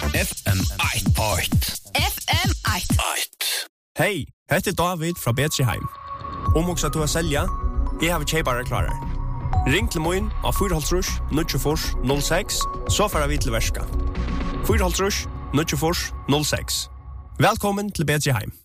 FM 1. FM 1. Hej, heter David fra Betriheim. Om också att du har sälja, jag har köpare klarar. Ring till mig av 4 06, så får vi till värska. 4 06. Välkommen till Betriheim.